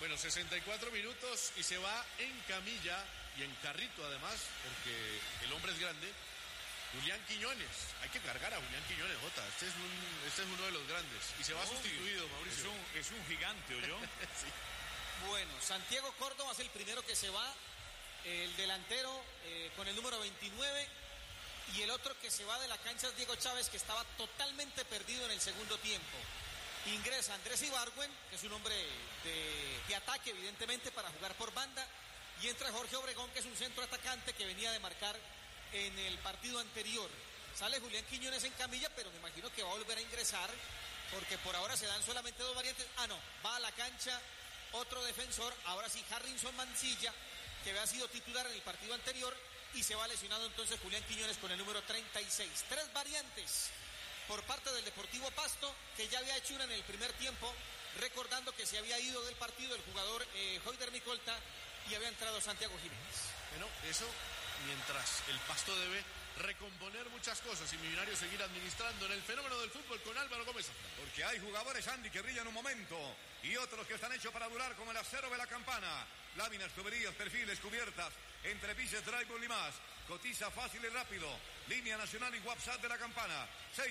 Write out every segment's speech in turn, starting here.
Bueno, 64 minutos y se va en camilla y en carrito además, porque el hombre es grande. Julián Quiñones, hay que cargar a Julián Quiñones, Jota. Este es uno de los grandes. Y se va sustituido, Mauricio. Es un gigante, ¿oyó? Sí. Bueno, Santiago Córdoba es el primero que se va, el delantero con el número 29, y el otro que se va de la cancha es Diego Chávez, que estaba totalmente perdido en el segundo tiempo. Ingresa Andrés Ibargüen, que es un hombre de ataque, evidentemente, para jugar por banda, y entra Jorge Obregón, que es un centro atacante que venía de marcar en el partido anterior. Sale Julián Quiñones en camilla, pero me imagino que va a volver a ingresar, porque por ahora se dan solamente dos variantes. Va a la cancha otro defensor, ahora sí, Harrison Mancilla, que había sido titular en el partido anterior, y se va lesionado entonces Julián Quiñones con el número 36. Tres variantes por parte del Deportivo Pasto, que ya había hecho una en el primer tiempo, recordando que se había ido del partido el jugador Hoyder Micolta y había entrado Santiago Jiménez. Bueno, eso mientras el Pasto debe recomponer muchas cosas y Millonarios seguir administrando en el fenómeno del fútbol con Álvaro Gómez. Porque hay jugadores, Andy, que brillan un momento y otros que están hechos para durar, como el acero de la Campana. Láminas, tuberías, perfiles, cubiertas, entrepises, drywall y más. Cotiza fácil y rápido. Línea nacional y WhatsApp de la Campana.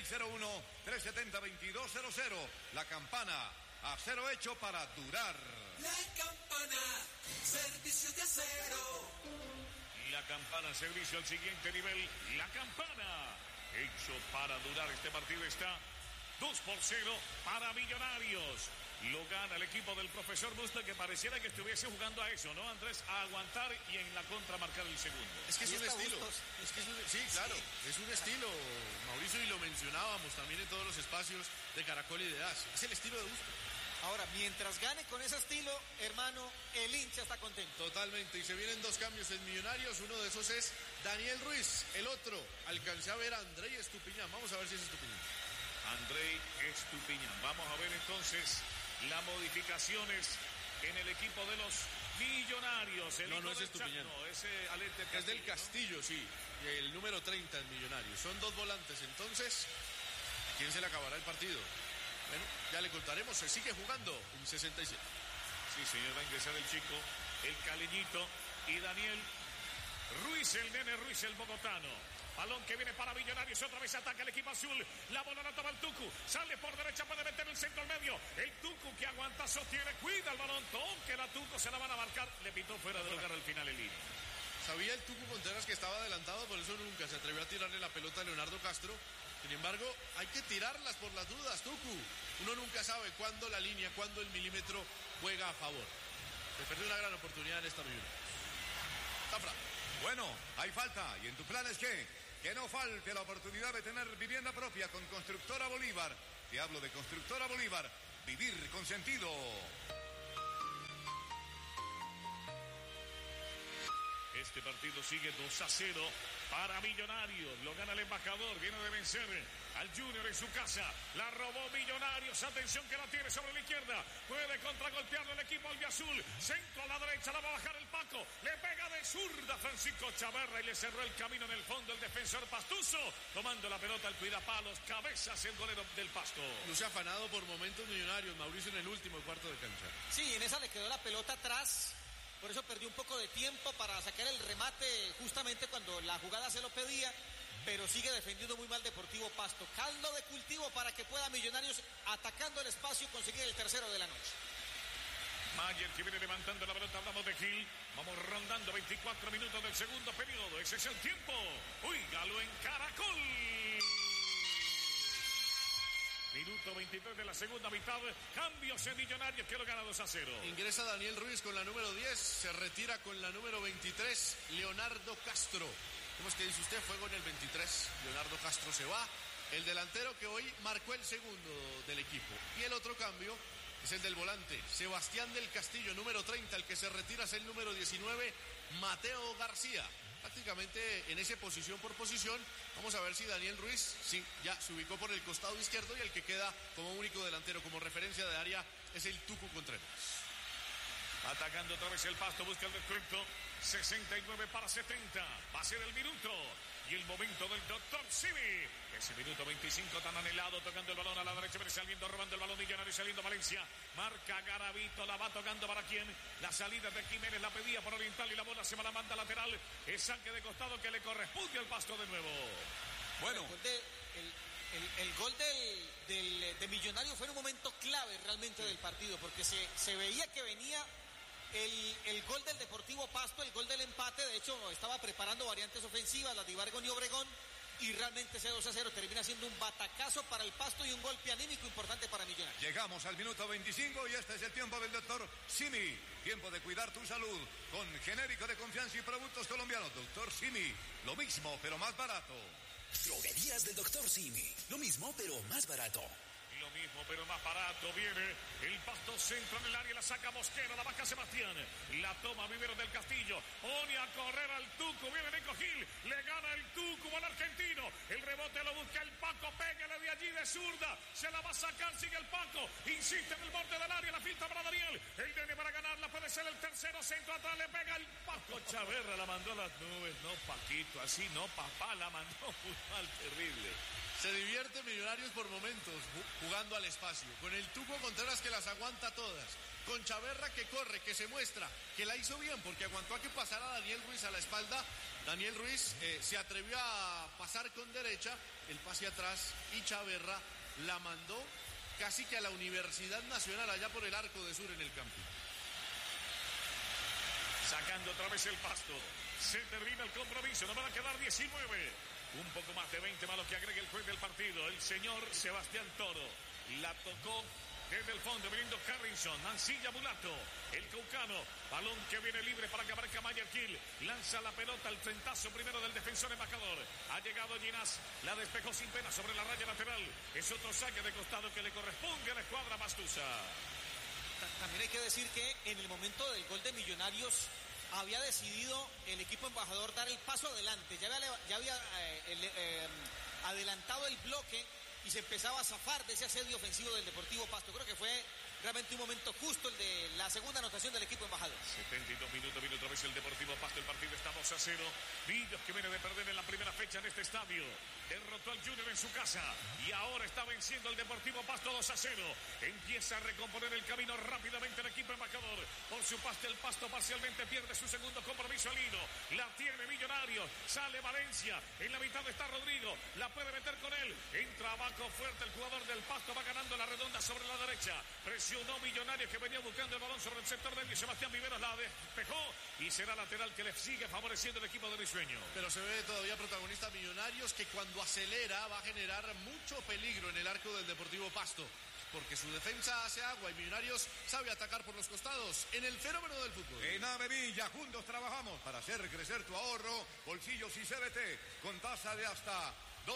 601-370-2200. La Campana. Acero hecho para durar. La Campana. Servicios de acero. La Campana, servicio al siguiente nivel. La Campana, hecho para durar. Este partido está 2-0 para Millonarios. Lo gana el equipo del profesor Busto, que pareciera que estuviese jugando a eso, ¿no, Andrés? A aguantar y en la contra marcar el segundo. Es que es un estilo. Sí, claro, es un estilo, Mauricio, y lo mencionábamos también en todos los espacios de Caracol y de AS. Es el estilo de Busto. Ahora, mientras gane con ese estilo, hermano, el hincha está contento. Totalmente, y se vienen dos cambios en Millonarios. Uno de esos es Daniel Ruiz. El otro, alcancé a ver a Andrei Estupiñán. Vamos a ver si es Estupiñán. Andrei Estupiñán. Vamos a ver entonces las modificaciones en el equipo de los Millonarios. No es Estupiñán. No, ese Alete Castillo, es del Castillo, ¿no? Sí. Y el número 30 en Millonarios. Son dos volantes. Entonces, ¿a quién se le acabará el partido? Bueno, ya le contaremos. Se sigue jugando en 67. Sí, señor, va a ingresar el chico, el caleñito, y Daniel Ruiz, el nene Ruiz, el bogotano. Balón que viene para Millonarios, otra vez ataca el equipo azul. La bola la toma el Tucu, sale por derecha, puede meter el centro al medio. El Tucu que aguanta, sostiene, cuida el balón, toque la Tucu, se la van a marcar. Le pitó fuera de lugar al final el línea. Sabía el Tucu Contreras que estaba adelantado, por eso nunca se atrevió a tirarle la pelota a Leonardo Castro. Sin embargo, hay que tirarlas por las dudas, Tucu. Uno nunca sabe cuándo la línea, cuándo el milímetro juega a favor. Se perdió una gran oportunidad en esta Millonarios. Zafra. Bueno, hay falta. ¿Y en tu plan es qué? Que no falte la oportunidad de tener vivienda propia con Constructora Bolívar. Te hablo de Constructora Bolívar. Vivir con sentido. Este partido sigue 2-0 para Millonarios. Lo gana el embajador. Viene de vencer al Junior en su casa. La robó Millonarios. Atención que la tiene sobre la izquierda. Puede contragolpearle el equipo albiazul. Centro a la derecha. La va a bajar el Paco. Le pega de zurda Francisco Chavarra y le cerró el camino en el fondo el defensor Pastuso. Tomando la pelota al cuidapalos. Cabezas el golero del Pasto. Luce afanado por momentos Millonarios. Mauricio en el último cuarto de cancha. Sí, en esa le quedó la pelota atrás. Por eso perdió un poco de tiempo para sacar el remate justamente cuando la jugada se lo pedía, pero sigue defendiendo muy mal Deportivo Pasto. Caldo de cultivo para que pueda Millonarios, atacando el espacio, conseguir el tercero de la noche. Mayer que viene levantando la pelota, hablamos de Gil. Vamos rondando 24 minutos del segundo periodo. Ese es el tiempo. Óigalo en Caracol. Minuto 23 de la segunda mitad. Cambios en Millonarios que lo gana 2-0. Ingresa Daniel Ruiz con la número 10. Se retira con la número 23. Leonardo Castro. ¿Cómo es que dice usted? Fuego en el 23. Leonardo Castro se va. El delantero que hoy marcó el segundo del equipo. Y el otro cambio es el del volante. Sebastián del Castillo, número 30. El que se retira es el número 19. Mateo García. Prácticamente en esa posición por posición. Vamos a ver si Daniel Ruiz, sí, ya se ubicó por el costado izquierdo y el que queda como único delantero, como referencia de área, es el Tucu Contreras. Atacando otra vez el Pasto, busca el descuento. 69 para 70. Va a ser el minuto. y el momento del doctor Simi. Ese minuto 25 tan anhelado, tocando el balón a la derecha, saliendo, robando el balón Millonario, saliendo Valencia. Marca Garavito, la va tocando para quién. La salida de Jiménez la pedía por Oriental y la bola se va a la manda lateral. Es saque de costado que le corresponde al Pasto de nuevo. Bueno. El gol de Millonario fue en un momento clave realmente del partido, porque se veía que venía el gol del Deportivo Pasto, el gol del empate. De hecho, estaba preparando variantes ofensivas, las de Ibargüen y Obregón, y realmente ese 2-0 termina siendo un batacazo para el Pasto y un golpe anímico importante para Millonarios. Llegamos al minuto 25 y este es el tiempo del doctor Simi. Tiempo de cuidar tu salud con genérico de confianza y productos colombianos. Doctor Simi, lo mismo pero más barato. Droguerías del Dr. Simi. Lo mismo, pero más barato. Lo mismo, pero más barato. Viene el Pasto, centro en el área, la saca Mosquera, la baja Sebastián. La toma Vivero del Castillo. Pone a correr al Tucu. Viene Nico Gil. Le gana el Tucu al argentino. El rebote lo busca el Paco. Pégale de allí de zurda. Se la va a sacar, sigue el Paco. Insiste en el borde del área. La filtra para Daniel. El Nene para ganarla. Puede ser el tercero. Centro atrás. Le pega el Paco. Chaverra la mandó a las nubes. No, Paquito. Así no, papá. La mandó muy mal. Terrible. Se divierte Millonarios por momentos jugando al espacio. Con el Tuco Contreras que las aguanta todas. Con Chaverra que corre, que se muestra, que la hizo bien porque aguantó a que pasara Daniel Ruiz a la espalda. Daniel Ruiz se atrevió a pasar con derecha, el pase atrás, y Chaverra la mandó casi que a la Universidad Nacional allá por el Arco de Sur en el campo. Sacando otra vez el Pasto. Se termina el compromiso. Nos van a quedar 19. Un poco más de 20 más lo que agrega el juez del partido, el señor Sebastián Toro. La tocó desde el fondo, viniendo Carrinson, Mancilla Mulato, el caucano, balón que viene libre para que aparezca Mayer Kill. Lanza la pelota al frentazo primero del defensor embajador. Ha llegado Ginás, la despejó sin pena sobre la raya lateral. Es otro saque de costado que le corresponde a la escuadra Pastusa. También hay que decir que en el momento del gol de Millonarios había decidido el equipo embajador dar el paso adelante. Ya había adelantado el bloque y se empezaba a zafar de ese asedio ofensivo del Deportivo Pasto. Creo que fue realmente un momento justo el de la segunda anotación del equipo embajador. 72 minutos, viene otra vez el Deportivo Pasto. El partido está 2-0. Villos, que viene de perder en la primera fecha en este estadio, derrotó al Junior en su casa y ahora está venciendo el Deportivo Pasto 2-0. Empieza a recomponer el camino rápidamente el equipo embajador. Por su parte el Pasto parcialmente pierde su segundo compromiso al hilo. La tiene Millonarios, sale Valencia, en la mitad está Rodrigo, la puede meter con él, entra abajo fuerte el jugador del Pasto, va ganando la redonda sobre la derecha. Presionó Millonarios, que venía buscando el balón sobre el sector medio. Sebastián Viveros la despejó y será lateral que le sigue favoreciendo el equipo de Risueño. Pero se ve todavía protagonista Millonarios, que cuando acelera va a generar mucho peligro en el arco del Deportivo Pasto, porque su defensa hace agua y Millonarios sabe atacar por los costados en el fenómeno del fútbol. En Avevilla juntos trabajamos para hacer crecer tu ahorro, bolsillos y CBT con tasa de hasta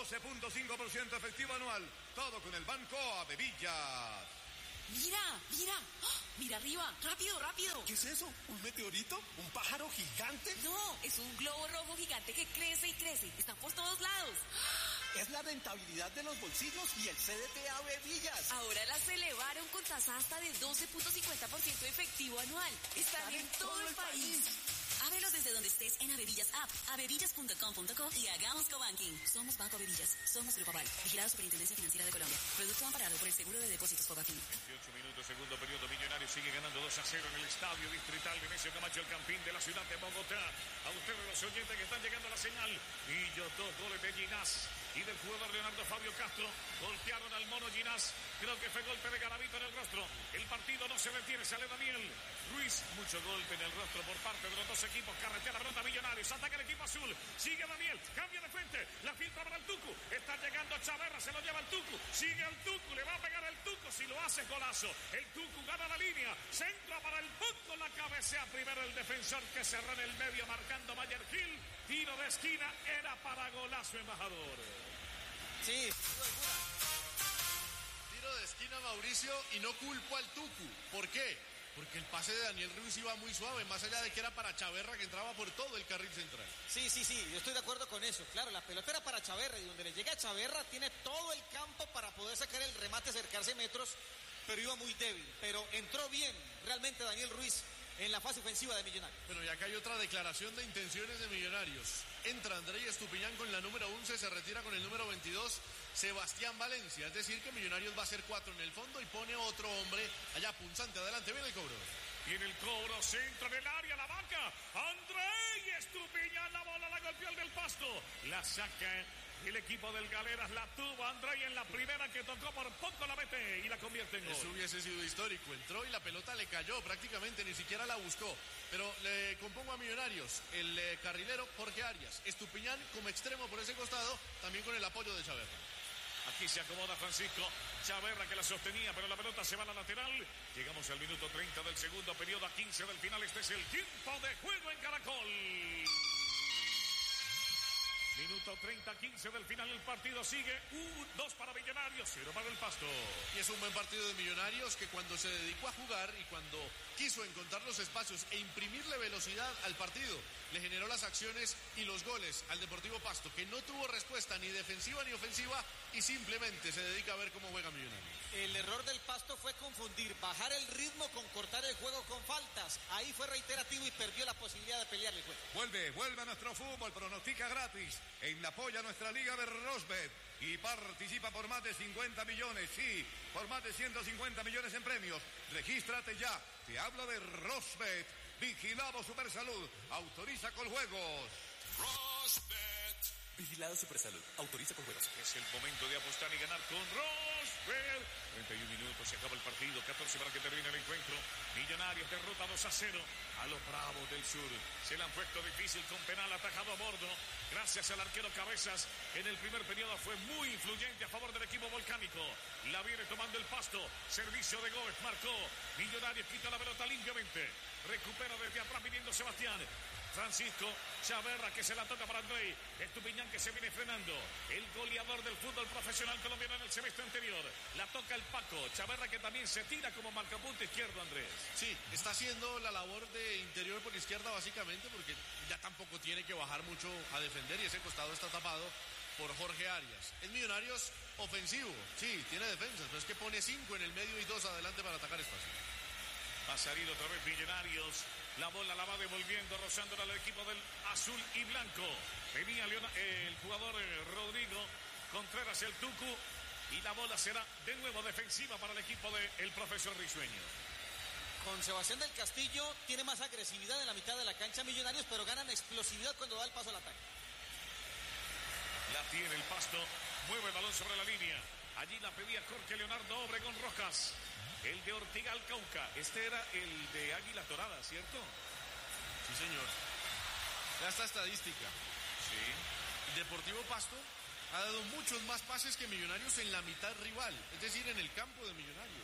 12.5% efectivo anual. Todo con el Banco Avevilla. Mira, mira, ¡oh! Mira arriba, rápido, rápido. ¿Qué es eso? ¿Un meteorito? ¿Un pájaro gigante? No, es un globo rojo gigante que crece y crece. Está por todos lados. Es la rentabilidad de los bolsillos y el CDT Avevillas. Ahora las elevaron con tasa hasta de 12.50% efectivo anual. Están en todo el país. Ábrelos desde donde estés en Avevillas App, avevillas.com.co y hagamos cobanking. Somos Banco Avevillas, somos Grupo Aval, vigilado Superintendencia Financiera de Colombia. Producto amparado por el Seguro de Depósitos Cobanking. 28 minutos, segundo periodo. Millonarios sigue ganando 2-0 en el Estadio Distrital Venecio Camacho, el Campín de la ciudad de Bogotá. A ustedes los oyentes que están llegando a la señal. Millo, 2 goles de Ginás y del jugador Leonardo Fabio Castro. Golpearon al mono Ginás. Creo que fue golpe de Garavito en el rostro. El partido no se detiene, sale Daniel Ruiz. Mucho golpe en el rostro por parte de los dos equipos. Carretera la pelota Millonarios. Ataca el equipo azul. Sigue Daniel. Cambia de frente. La filtra para el Tucu. Está llegando Chaverra. Se lo lleva el Tucu. Sigue el Tucu. Le va a pegar el Tucu. Si lo hace, golazo. El Tucu gana la línea. Centra para el punto. La cabecea primero el defensor que cerró en el medio marcando Mayer Gil. Tiro de esquina. Era para golazo, embajador. Sí, Tiro de esquina, Mauricio, y no culpo al Tucu. ¿Por qué? Porque el pase de Daniel Ruiz iba muy suave, más allá de que era para Chaverra, que entraba por todo el carril central. Sí, yo estoy de acuerdo con eso. Claro, la pelota era para Chaverra y donde le llega a Chaverra tiene todo el campo para poder sacar el remate, acercarse metros, pero iba muy débil. Pero entró bien realmente Daniel Ruiz en la fase ofensiva de Millonarios. Bueno, y acá hay otra declaración de intenciones de Millonarios. Entra Andrei Estupiñán con la número 11, se retira con el número 22, Sebastián Valencia. Es decir, que Millonarios va a ser 4 en el fondo y pone otro hombre allá punzante. Adelante, viene el cobro. Viene el cobro, centro del área, la vaca. Andrei Estupiñán, la bola la golpeó el del Pasto. La saca el equipo del Galeras, la tuvo Andrei en la primera que tocó, por poco la mete y la convierte en gol. Eso hubiese sido histórico. Entró y la pelota le cayó prácticamente, ni siquiera la buscó. Pero le compongo a Millonarios el carrilero Jorge Arias. Estupiñán como extremo por ese costado, también con el apoyo de Chaverra. Aquí se acomoda Francisco Chaverra, que la sostenía, pero la pelota se va a la lateral. Llegamos al minuto 30 del segundo periodo, a 15 del final. Este es el tiempo de juego en Caracol. Minuto 30, 15 del final, el partido sigue. 2 para Millonarios, 0 para el Pasto. Y es un buen partido de Millonarios que cuando se dedicó a jugar y cuando quiso encontrar los espacios e imprimirle velocidad al partido, le generó las acciones y los goles al Deportivo Pasto, que no tuvo respuesta ni defensiva ni ofensiva y simplemente se dedica a ver cómo juega Millonarios. El error del Pasto fue confundir, bajar el ritmo con cortar el juego con faltas. Ahí fue reiterativo y perdió la posibilidad de pelear el juego. Vuelve a nuestro fútbol, pronostica gratis en la polla nuestra liga de Rosbet y participa por más de 50 millones, sí, por más de 150 millones en premios. Regístrate ya, te hablo de Rosbet, vigilado Supersalud, autoriza con juegos. Rosbet. Vigilado Supersalud. Autoriza con juegos. Es el momento de apostar y ganar con Rosbet. 31 minutos, se acaba el partido. 14 para que termine el encuentro. Millonarios derrota 2-0 a los Bravos del Sur. Se le han puesto difícil con penal atajado a bordo. Gracias al arquero Cabezas. En el primer periodo fue muy influyente a favor del equipo volcánico. La viene tomando el Pasto. Servicio de Gómez. Marcó. Millonarios quita la pelota limpiamente. Recupera desde atrás viniendo Sebastián. Francisco Chaverra, que se la toca para Andrei Estupiñán, que se viene frenando. El goleador del fútbol profesional colombiano en el semestre anterior. La toca el Paco Chaverra, que también se tira como marcapunto izquierdo, Andrés. Sí, está haciendo la labor de interior por izquierda básicamente, porque ya tampoco tiene que bajar mucho a defender y ese costado está tapado por Jorge Arias. Es Millonarios ofensivo, sí, tiene defensas, pero es que pone 5 en el medio y 2 adelante para atacar espacio. Va a salir otra vez Millonarios. La bola la va devolviendo, rozándola al equipo del azul y blanco. Venía el jugador Rodrigo Contreras, el Tucu. Y la bola será de nuevo defensiva para el equipo del profesor Risueño. Con Sebastián del Castillo tiene más agresividad en la mitad de la cancha Millonarios, pero ganan explosividad cuando da el paso al ataque. La tiene el Pasto. Mueve el balón sobre la línea. Allí la pedía Jorge Leonardo Obregón Rojas. El de Ortigal Cauca. Este era el de Águila Dorada, ¿cierto? Sí, señor. Ya está estadística. Sí. Deportivo Pasto ha dado muchos más pases que Millonarios en la mitad rival, es decir, en el campo de Millonarios.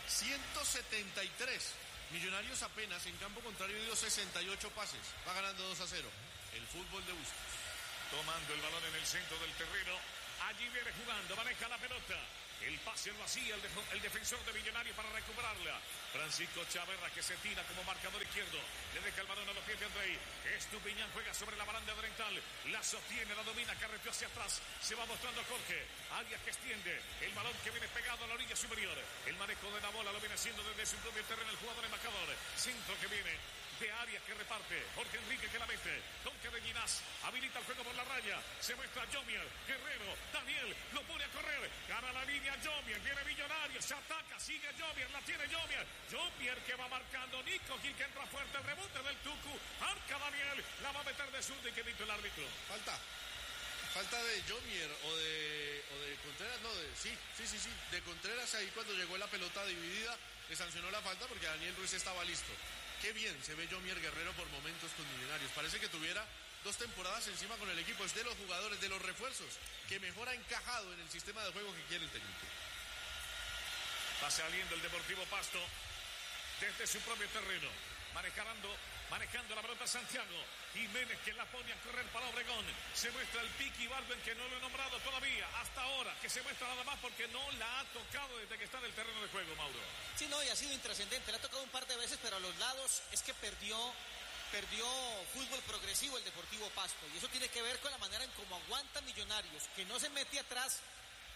173. Millonarios apenas en campo contrario dio 68 pases. Va ganando 2-0. El fútbol de Bustos. Tomando el balón en el centro del terreno. Allí viene jugando, maneja la pelota. El pase lo hacía el defensor de Millonarios para recuperarla. Francisco Chaverra, que se tira como marcador izquierdo. Le deja el balón a los pies de Andrei. Estupiñán juega sobre la baranda oriental. La sostiene, la domina, carreteó hacia atrás. Se va mostrando Jorge. Arias que extiende. El balón que viene pegado a la orilla superior. El manejo de la bola lo viene haciendo desde su propio terreno el jugador embajador. Centro que viene de Arias, que reparte. Jorge Enrique, que la mete. Toque de Ginás. Habilita el juego por la raya. Se muestra Jomier. Guerrero. Daniel lo pone a correr. Gana la línea Jomier. Viene Millonarios. Se ataca. Sigue Jomier. La tiene Jomier. Jomier que va marcando. Nico Gil, que entra fuerte. El rebote del Tucu. Marca Daniel. La va a meter de zurda y que dicho el árbitro. Falta de Jomier o de Contreras, no, sí, de Contreras. Ahí cuando llegó la pelota dividida le sancionó la falta porque Daniel Ruiz estaba listo. Qué bien se ve Jomier Guerrero por momentos con Millonarios. Parece que tuviera 2 temporadas encima con el equipo. Es de los jugadores, de los refuerzos que mejor ha encajado en el sistema de juego que quiere el técnico. Va saliendo el Deportivo Pasto desde su propio terreno. Manejando la pelota Santiago Jiménez, que la pone a correr para Obregón. Se muestra el Piqui Barben, que no lo he nombrado todavía hasta ahora, que se muestra nada más porque no la ha tocado desde que está en el terreno de juego, Mauro. Sí, no, y ha sido intrascendente. Le ha tocado un par de veces, pero a los lados es que perdió fútbol progresivo el Deportivo Pasto. Y eso tiene que ver con la manera en cómo aguanta Millonarios, que no se mete atrás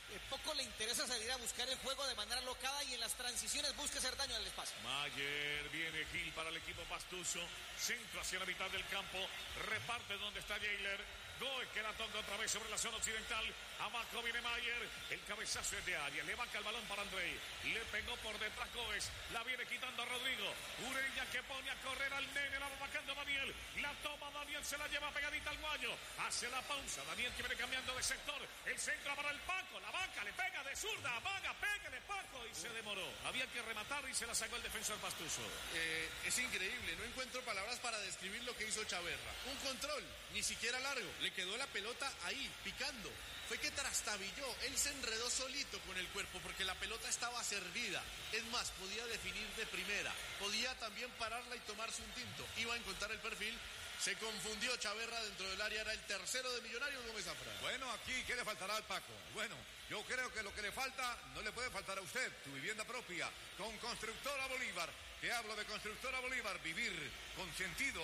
poco le interesa salir a buscar el juego de manera locada y en las transiciones busca hacer daño al espacio. Mayer, viene Gil para el equipo pastuso, centro hacia la mitad del campo, reparte donde está Jailer. Goe que la toca otra vez sobre la zona occidental. Abajo viene Mayer. El cabezazo es de Arias. Le vaca el balón para Andrei. Le pegó por detrás Goes. La viene quitando a Rodrigo. Ureña que pone a correr al nene. La va vacando Daniel. La toma Daniel. Se la lleva pegadita al guayo. Hace la pausa. Daniel que viene cambiando de sector. El centro para el Paco. La vaca le pega de zurda. Vaga, pégale Paco. Y se demoró. Había que rematar y se la sacó el defensor pastuso. Es increíble. No encuentro palabras para describir lo que hizo Chaverra. Un control. Ni siquiera largo. Le quedó la pelota ahí, picando. Fue que trastabilló, él se enredó solito con el cuerpo porque la pelota estaba servida. Es más, podía definir de primera, podía también pararla y tomarse un tinto. Iba a encontrar el perfil, se confundió Chaverra dentro del área, era el tercero de Millonarios, Gómez Zafra. Bueno, aquí, ¿qué le faltará al Paco? Bueno, yo creo que lo que le falta no le puede faltar a usted, tu vivienda propia, con Constructora Bolívar. Que hablo de Constructora Bolívar, vivir con sentido.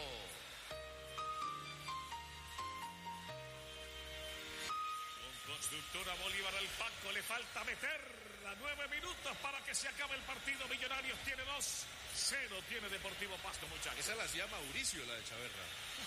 Constructora Bolívar al Paco, le falta meter a 9 minutos para que se acabe el partido. Millonarios tiene 2-0, tiene Deportivo Pasto, muchachos. Esa la hacía Mauricio, la de Chaverra.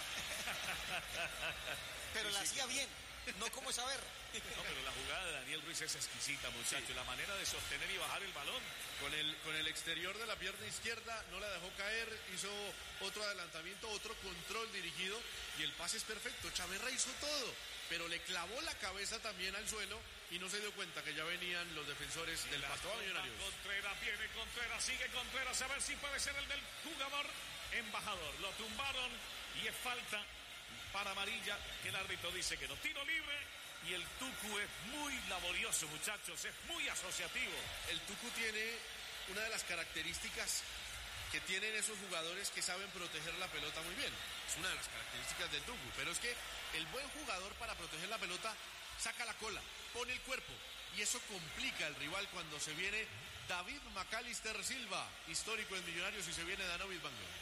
Pero la hacía bien, no como Chaverra. No, pero la jugada de Daniel Ruiz es exquisita, muchachos. Sí. La manera de sostener y bajar el balón. Con el exterior de la pierna izquierda, no la dejó caer, hizo otro adelantamiento, otro control dirigido y el pase es perfecto. Chaverra hizo todo, pero le clavó la cabeza también al suelo y no se dio cuenta que ya venían los defensores del Pasto Millonarios. Contreras, viene Contreras, sigue Contreras, a ver si puede ser el del jugador embajador. Lo tumbaron y es falta para amarilla, que el árbitro dice que no. Tiro libre y el Tucu es muy laborioso, muchachos, es muy asociativo. El Tucu tiene una de las características que tienen esos jugadores que saben proteger la pelota muy bien. Es una de las características del Tucu, pero es que el buen jugador para proteger la pelota saca la cola, pone el cuerpo y eso complica al rival cuando se viene David Macalister Silva, histórico en Millonarios, y se viene Danovis Banguero.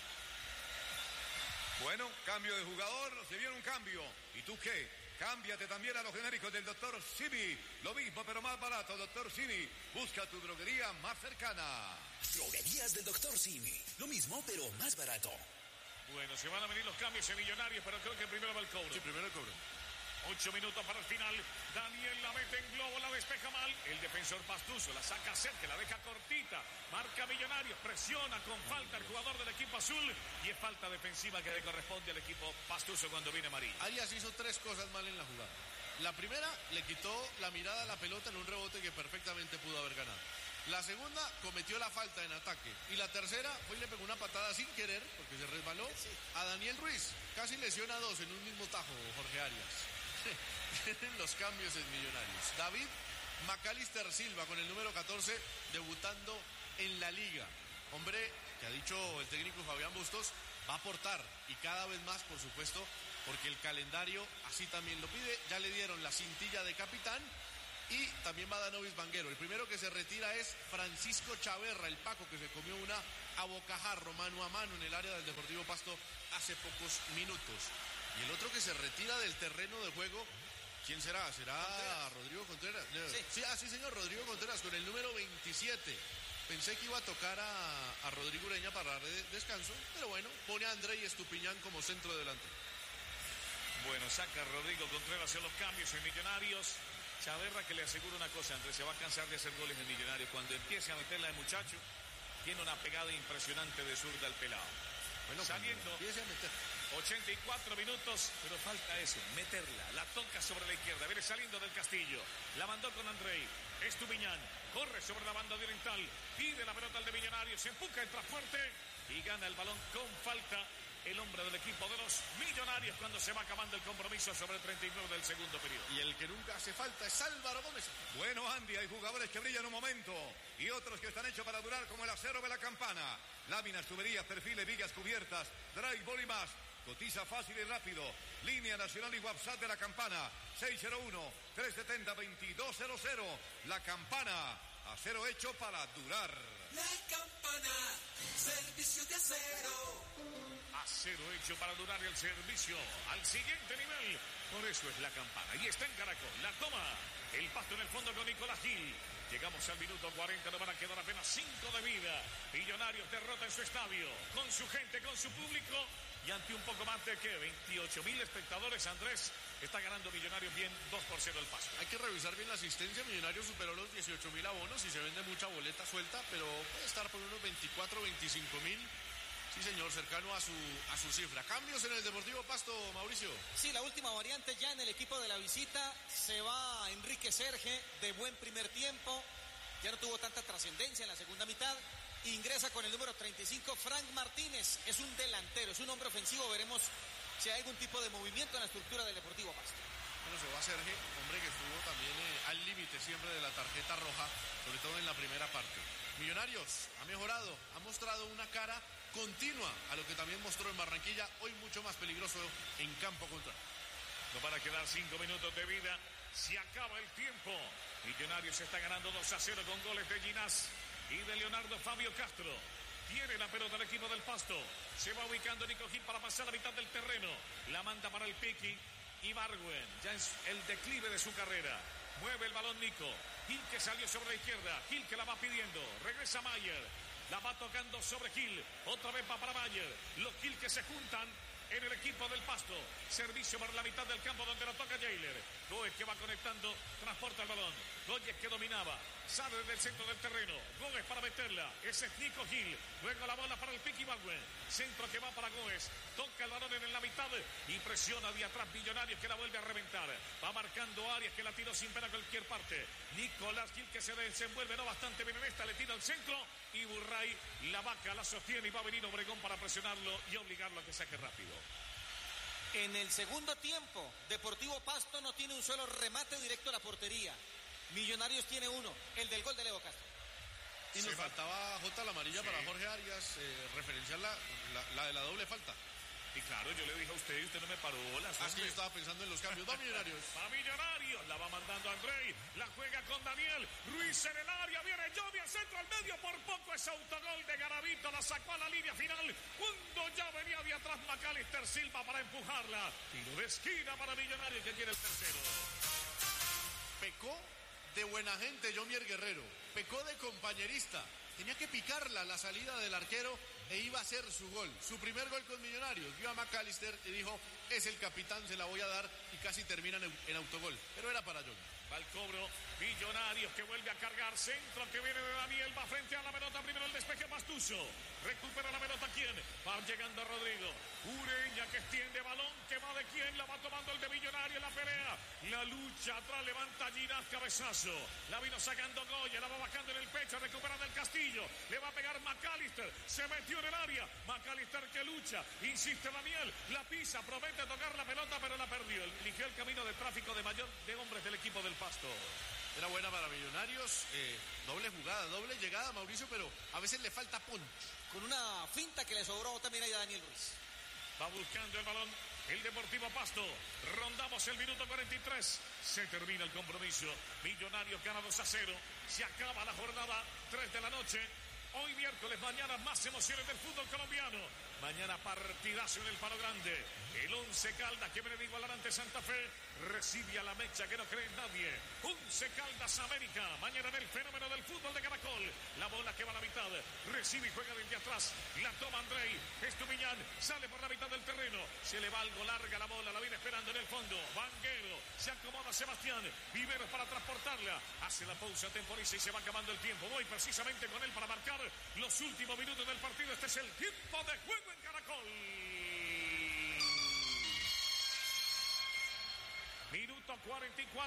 Bueno, cambio de jugador, se viene un cambio. ¿Y tú qué? Cámbiate también a los genéricos del Dr. Simi. Lo mismo pero más barato, Dr. Simi. Busca tu droguería más cercana. Droguerías del Dr. Simi. Lo mismo pero más barato. Bueno, se van a venir los cambios en Millonarios, pero creo que primero va el cobro. Sí, primero el cobro. 8 minutos para el final. Daniel la mete en globo, la despeja mal. El defensor pastuso la saca cerca, la deja cortita. Marca Millonarios, presiona con falta el jugador del equipo azul. Y es falta defensiva que le corresponde al equipo pastuso cuando viene amarillo. Arias hizo 3 cosas mal en la jugada. La primera, le quitó la mirada a la pelota en un rebote que perfectamente pudo haber ganado. La segunda, cometió la falta en ataque. Y la tercera, fue y le pegó una patada sin querer, porque se resbaló, a Daniel Ruiz. Casi lesiona a 2 en un mismo tajo, Jorge Arias. Tienen los cambios en Millonarios. David Macalister Silva con el número 14 debutando en la liga. Hombre que ha dicho el técnico Fabián Bustos, va a aportar y cada vez más, por supuesto, porque el calendario así también lo pide. Ya le dieron la cintilla de capitán y también va Danovis Banguero. El primero que se retira es Francisco Chaverra, el Paco, que se comió una a bocajarro, mano a mano en el área del Deportivo Pasto hace pocos minutos. Y el otro que se retira del terreno de juego, ¿quién será? ¿Será Contreras? ¿Rodrigo Contreras? Sí, sí, señor, Rodrigo Contreras con el número 27. Pensé que iba a tocar a Rodrigo Ureña para dar descanso, pero bueno, pone a Andrei Estupiñán como centro delante. Bueno, saca Rodrigo Contreras en los cambios en Millonarios. Chaverra, que le aseguro una cosa, Andrés, se va a cansar de hacer goles en Millonarios. Cuando empiece a meterla de muchacho, tiene una pegada impresionante de zurda al pelado. Bueno, saliendo, 84 minutos, pero falta eso, meterla, la toca sobre la izquierda, viene saliendo del Castillo, la mandó con Andrei, Estupiñán, corre sobre la banda oriental, pide la pelota al de Millonarios, se empuja, entra fuerte y gana el balón con falta el hombre del equipo de los Millonarios cuando se va acabando el compromiso sobre el 39 del segundo periodo. Y el que nunca hace falta es Álvaro Gómez. Bueno, Andy, hay jugadores que brillan un momento y otros que están hechos para durar como el acero de la campana. Láminas, tuberías, perfiles, vigas cubiertas, drywall y más. Cotiza fácil y rápido. Línea nacional y WhatsApp de la campana. 601-370-2200. La campana. Acero hecho para durar. La campana. Servicio de acero. Acero hecho para durar el servicio al siguiente nivel. Por eso es la campana. Y está en Caracol. La toma. El Pasto en el fondo con Nicolás Gil. Llegamos al minuto 40. No van a quedar apenas 5 de vida. Millonarios derrota en su estadio. Con su gente, con su público. Y ante un poco más de que 28.000 espectadores, Andrés, está ganando Millonarios bien 2-0 el Pasto. Hay que revisar bien la asistencia. Millonarios superó los 18.000 abonos y se vende mucha boleta suelta, pero puede estar por unos 24, 25.000. Sí, señor, cercano a su cifra. Cambios en el Deportivo Pasto, Mauricio. Sí, la última variante ya en el equipo de la visita. Se va Enrique Serge de buen primer tiempo. Ya no tuvo tanta trascendencia en la segunda mitad. Ingresa con el número 35, Frank Martínez. Es un delantero, es un hombre ofensivo. Veremos si hay algún tipo de movimiento en la estructura del Deportivo Pasto. Bueno, se va Serge, hombre que estuvo también al límite siempre de la tarjeta roja, sobre todo en la primera parte. Millonarios ha mejorado, ha mostrado una cara continua a lo que también mostró en Barranquilla, hoy mucho más peligroso en campo contrario. No van a quedar 5 minutos de vida, se acaba el tiempo. Millonarios está ganando 2-0 con goles de Ginás y de Leonardo Fabio Castro. Tiene la pelota el equipo del Pasto, se va ubicando Nico Gil para pasar la mitad del terreno, la manda para el Piqui. Ibargüen, ya es el declive de su carrera. Mueve el balón Nico. Gil que salió sobre la izquierda. Gil que la va pidiendo. Regresa Mayer. La va tocando sobre Gil. Otra vez va para Mayer. Los Gil que se juntan en el equipo del Pasto. Servicio para la mitad del campo donde lo toca Jailer. Gómez que va conectando. Transporta el balón. Gómez que dominaba. Sale desde el centro del terreno. Gómez para meterla. Ese es Nico Gil. Luego la bola para el Piqui Ibargüen. Centro que va para Gómez. Toca el balón en la mitad y presiona de atrás Millonarios que la vuelve a reventar. Va marcando Arias que la tiró sin pena a cualquier parte. Nicolás Gil que se desenvuelve no bastante bien en esta. Le tira al centro y Burray la vaca la sostiene y va a venir Obregón para presionarlo y obligarlo a que saque rápido. En el segundo tiempo, Deportivo Pasto no tiene un solo remate directo a la portería. Millonarios tiene uno, el del gol de Leo Castro. Y nos faltaba J la amarilla para Jorge Arias, referenciar la de la doble falta. Y claro, yo le dije a usted y usted no me paró las. Es que yo estaba pensando en los cambios. Va Millonarios. Va Millonarios. La va mandando Andrei. La juega con Daniel. Ruiz en el área. Viene Johnny al centro al medio. Por poco es autogol de Garavito. La sacó a la línea final. Cuando ya venía de atrás Macalister Silva para empujarla. Tiro de esquina para Millonarios que quiere el tercero. Pecó de buena gente Jomier Guerrero. Pecó de compañerista. Tenía que picarla la salida del arquero e iba a ser su gol. Su primer gol con Millonarios. Vio a Macalister y dijo, es el capitán, se la voy a dar, y casi terminan en autogol. Pero era para John. Va el cobro, Millonarios que vuelve a cargar, centro que viene de Daniel, va frente a la pelota, primero el despeje Pastuso, recupera la pelota, ¿quién? Va llegando Rodrigo, Ureña que extiende balón, que va de quién, la va tomando el de Millonarios en la pelea, la lucha atrás, levanta Ginás, cabezazo, la vino sacando Goya, la va bajando en el pecho, recupera del Castillo, le va a pegar Macalister, se metió en el área, Macalister que lucha, insiste Daniel, la pisa, promete tocar la pelota, pero la perdió, eligió el camino de tráfico de hombres del equipo del Pasto. Era buena para Millonarios, doble jugada, doble llegada, Mauricio, pero a veces le falta punch. Con una finta que le sobró también ahí a Daniel Ruiz. Va buscando el balón el Deportivo Pasto. Rondamos el minuto 43. Se termina el compromiso. Millonarios gana 2-0. Se acaba la jornada 3 de la noche. Hoy miércoles, mañana más emociones del fútbol colombiano. Mañana partidazo en el Palo Grande. El Once Caldas que viene de igualar ante Santa Fe recibe a la mecha que no cree en nadie. Once Caldas América. Mañana en el fenómeno del fútbol de Caracol. La bola que va a la mitad. Recibe y juega desde atrás. La toma Andrei. Estupiñán sale por la mitad del terreno. Se le va algo larga la bola. La viene esperando en el fondo. Vanguero. Se acomoda Sebastián. Viveros para transportarla. Hace la pausa, temporiza y se va acabando el tiempo. Voy precisamente con él para marcar los últimos minutos del partido. Este es el tiempo de juego en Caracol. Minuto 44.